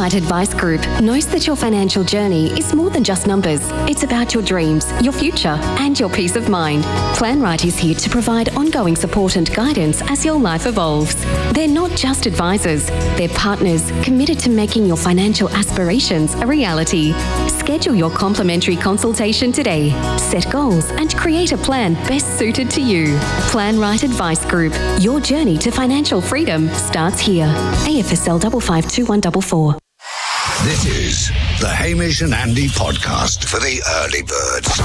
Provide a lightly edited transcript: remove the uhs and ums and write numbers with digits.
Right Advice Group knows that your financial journey is more than just numbers. It's about your dreams, your future, and your peace of mind. Plan Right is here to provide ongoing support and guidance as your life evolves. They're not just advisors, they're partners committed to making your financial aspirations a reality. Schedule your complimentary consultation today. Set goals and create a plan best suited to you. Plan Right Advice Group. Your journey to financial freedom starts here. AFSL 552144. This is the Hamish and Andy podcast for the early birds.